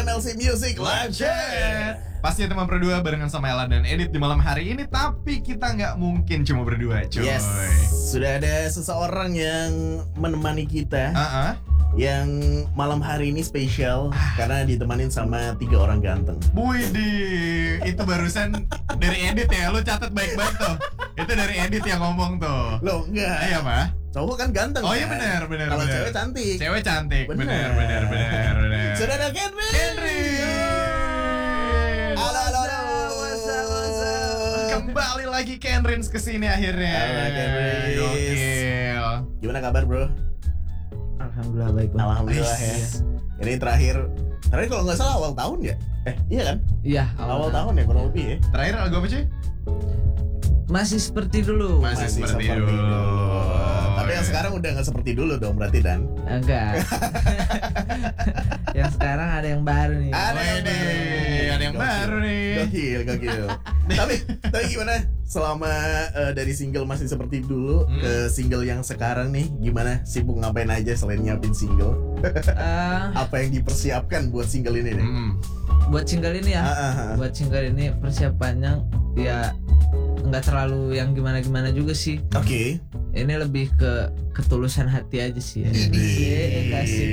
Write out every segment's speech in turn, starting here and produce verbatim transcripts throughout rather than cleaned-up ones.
L C Music Live Chat. Pasti teman berdua barengan sama Ella dan Edit di malam hari ini. Tapi kita nggak mungkin cuma berdua, coy. Yes, sudah ada seseorang yang menemani kita, uh-uh. yang malam hari ini spesial karena ditemanin sama tiga orang ganteng. Widih, itu barusan dari Edit ya, lu catat baik-baik tuh. Itu dari Edit yang ngomong tuh. Loh enggak? Iya mah. Cowok kan ganteng. Oh iya kan? benar, benar, Kalau benar. cewek cantik. Cewek cantik, Benar. benar, benar, benar, benar. Sudah ada Kenrin. Kenrin. Halo, halo, halo. Kembali lagi Kenrin kesini akhirnya. Halo, Kenrin. Gokil. Gimana kabar, bro? Alhamdulillah baik bang. Alhamdulillah ya. Ini terakhir, terakhir kalau nggak salah awal tahun ya? Eh, iya kan? Iya Awal tahun ya kurang lebih ya. Terakhir lagu apa sih? Masih seperti dulu. Masih seperti dulu. Tapi yang sekarang udah nggak seperti dulu dong berarti, Dan? Enggak. Yang sekarang ada yang baru nih. Ada yang Wede, baru. ada yang Gokil. baru nih. Gokil, gokil. tapi tapi gimana selama uh, dari single masih seperti dulu Hmm. ke single yang sekarang nih, gimana sibuk ngapain aja selain nyiapin single? Eh, Apa yang dipersiapkan buat single ini nih? Hmm. buat single ini ya. Ah, ah, ah. Buat single ini persiapannya ya nggak terlalu yang gimana-gimana juga sih. Oke. Ini lebih ke ketulusan hati aja sih. Ya. Iya, kasih.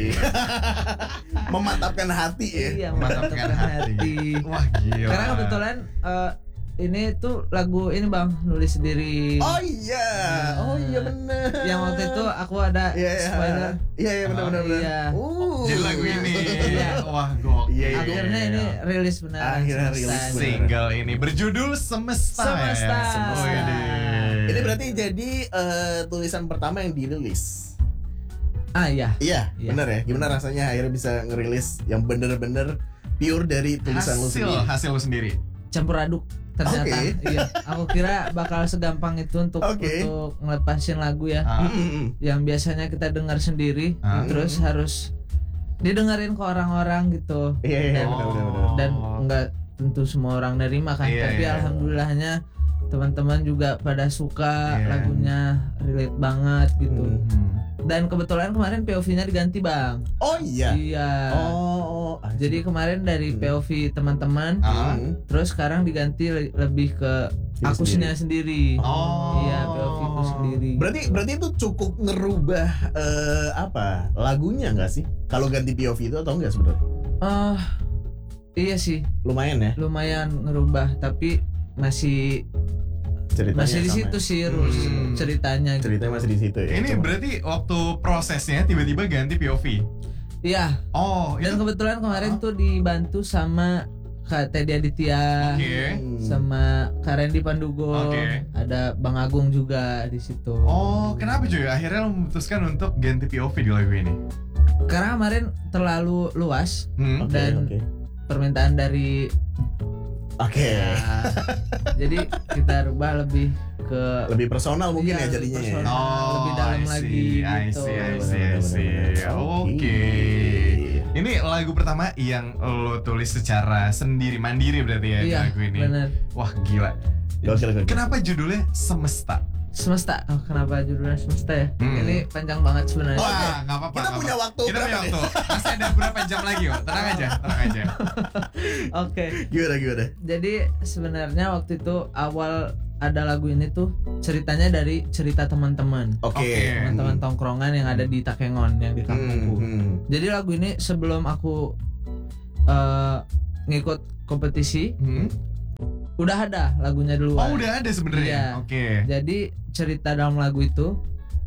Memantapkan hati ya. Iya, Memantapkan memantapkan hati. hati. Wah gila. Karena kebetulan eh, ini tuh lagu ini bang nulis sendiri. Oh iya, oh iya benar. Yang waktu itu aku ada Iya iya. spoiler. Iya iya benar Oh, benar benar. iya. Uh. Jadi lagu ini. Iya. Wah gokil. Iya, iya. Akhirnya ini rilis benar. Akhirnya rilis benar. Single ini berjudul Semesta. Semesta. ya? Semesta. Widih. Ini berarti jadi eh, tulisan pertama yang dirilis. Ah iya. Iya, Iya. benar ya. Gimana rasanya akhirnya bisa ngerilis yang bener-bener pure dari tulisan lu hasil sendiri? hasil lu sendiri. Campur aduk ternyata. Oke. Iya. Aku kira bakal segampang itu untuk Oke. untuk ngelepasin lagu ya. Ah. Mm-mm. Yang biasanya kita dengar sendiri, Ah. terus harus didengerin ke orang-orang gitu. Iya iya Dan- benar benar benar. Dan nggak tentu semua orang nerima kan. Iya, Tapi iya. alhamdulillahnya teman-teman juga pada suka Iya. lagunya, relate banget gitu. Hmm. Dan kebetulan kemarin P O V-nya diganti bang. Oh iya. Iya. Oh. ah, Jadi kemarin dari Hmm. P O V teman-teman, Ah. Hmm. terus sekarang diganti le- lebih ke Diri akusnya sendiri. Oh. Iya, P O V-ku sendiri. Berarti berarti itu cukup ngerubah eh, apa lagunya nggak sih? Kalau ganti P O V itu atau enggak sebenarnya? Ah, iya sih, Lumayan ya lumayan ngerubah, tapi masih ceritanya. masih di sama situ ya? sih rules Hmm. ceritanya. Ceritanya gitu. masih di situ ya. Ini Cuma- berarti waktu prosesnya tiba-tiba ganti P O V. Iya. Oh, Dan itu. kebetulan kemarin Ah. tuh dibantu sama Kak Teddy Aditya, Oke. Hmm. sama Kak Randy Pandugo, Oke. ada Bang Agung juga di situ. Oh, kenapa cuy? Akhirnya lo memutuskan untuk ganti P O V di lagu ini. Karena kemarin terlalu luas Hmm. Oke, dan- oke. permintaan dari Oke. ya, jadi kita rubah lebih ke Lebih personal mungkin Iya, ya jadinya ya. personal. Oh, lebih dalam I see, lagi I gitu. see, I Benar, see, I benar, see. benar, benar. Oke. Ini lagu pertama yang lo tulis secara sendiri mandiri berarti ya di Iya, lagu ini. benar. Wah gila. Gokil, gokil. Kenapa judulnya Semesta? Semesta. Oh, kenapa judulnya Semesta ya? Hmm. Ini panjang banget sebenarnya. Oke. Wah, nggak apa-apa. Kita nggak punya apa-apa. waktu Kita berapa punya nih? waktu. Masih ada berapa jam lagi, kok. Tenang aja, tenang aja. Oke. Gimana gimana? Jadi sebenarnya waktu itu awal ada lagu ini tuh ceritanya dari cerita teman-teman. Oke. Oke. Teman-teman tongkrongan yang ada di Takengon yang di Hmm, kampungku. hmm. Jadi lagu ini sebelum aku eh, ngikut kompetisi Hmm? udah ada lagunya duluan. Oh, udah ada sebenarnya. Iya. Oke. Jadi cerita dalam lagu itu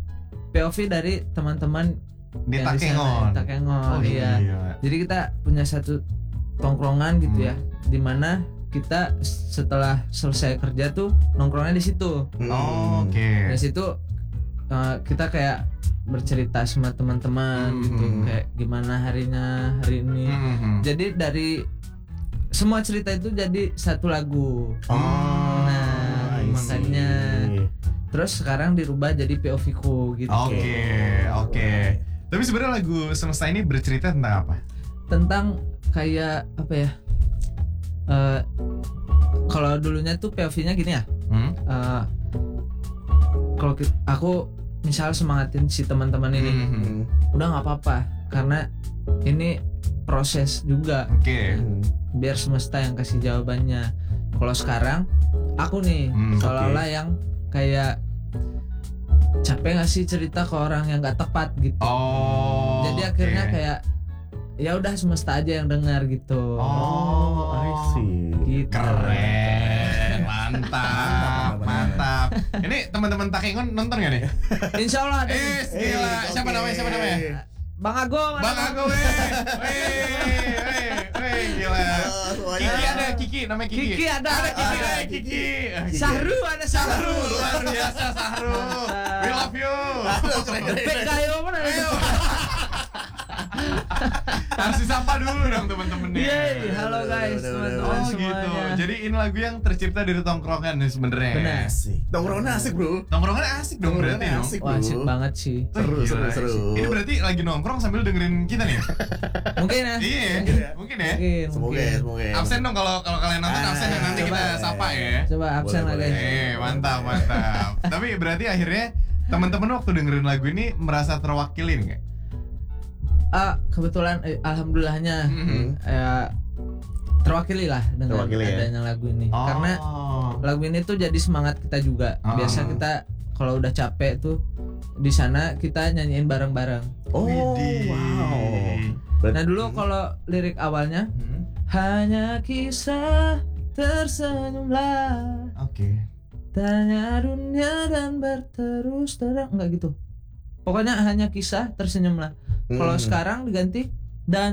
P O V dari teman-teman Di yang di sana, Takengon. di Takengon, Oh iya. iya. Jadi kita punya satu tongkrongan gitu Hmm. ya, dimana kita setelah selesai kerja tuh nongkrongnya di situ. Hmm. Oh, Oke. Dari situ eh, kita kayak bercerita sama teman-teman Hmm. gitu, kayak gimana harinya hari ini. Mhm. Jadi dari semua cerita itu jadi satu lagu. Oh, Nah, I see. makanya terus sekarang dirubah jadi P O V-ku gitu. Oke, oke. Tapi sebenarnya lagu Semesta ini bercerita tentang apa? Tentang kayak apa ya? Eh, kalau dulunya tuh P O V-nya gini ya. Hmm? Eh, kalau ki- aku misal semangatin si teman-teman ini, Mhm. Hmm. udah nggak apa-apa karena ini proses juga. Oke. Hmm. Biar semesta yang kasih jawabannya. Kalau sekarang aku nih Hmm, seolah-olah yang kayak capek nggak sih cerita ke orang yang nggak tepat gitu. Oh. Jadi akhirnya oke. kayak ya udah semesta aja yang dengar gitu. Oh, I see. Gitu. Keren, mantap, Mantap, mantap. Ini teman-teman Takengon nonton gak nih? Insya Allah ada. Eh, gila. Eh, Siapa oke. namanya? Siapa namanya? Bang Agung. Bang ada. Agung, weh, weh, weh, weh, gila. Halo semuanya. Kiki ada, Kiki, namanya Kiki. Kiki ada. Ada Kiki, Ada ada Kiki. Sahru ada Sahru, Sahru. luar biasa Sahru. We love you. Halo, keren, keren, P K yo mana ada? Ayo. Harus disapa dulu dong teman-temannya. Yeay, halo guys, Udah, udah, teman-teman Oh semuanya. gitu. Jadi ini lagu yang tercipta dari tongkrongan nih sebenarnya. Benar. Asik. Tongkrongan asik bro. Tongkrongan asik dong berarti Tongkrongan dong. asik Wah, bro. asik banget sih. Seru, Wih, seru, gila. seru. Ini berarti lagi nongkrong sambil dengerin kita nih. Mungkin ya. Iya, Mungkin ya. mungkin ya. Mungkin. Semoga mungkin. ya, semoga ya. Absen dong kalau kalau kalian nonton Ah, absen ya nanti kita coba. sapa ya. Coba absen Boleh, lah guys. boleh. Eh, mantap, mantap. Tapi berarti akhirnya teman-teman waktu dengerin lagu ini merasa terwakili nggak? Ah, kebetulan eh, alhamdulillahnya Mhm. eh, terwakili lah dengan Terwakili ya? adanya lagu ini. Oh. Karena lagu ini tuh jadi semangat kita juga. Ah. Biasa kita kalau udah capek tuh di sana kita nyanyiin bareng-bareng. Oh, Widih. wow. Berarti- Nah dulu kalau lirik awalnya Hmm, hanya kisah tersenyumlah, Oke. tanya dunia dan berterus terang, enggak gitu. Pokoknya hanya kisah tersenyumlah. Kalau Hmm. sekarang diganti dan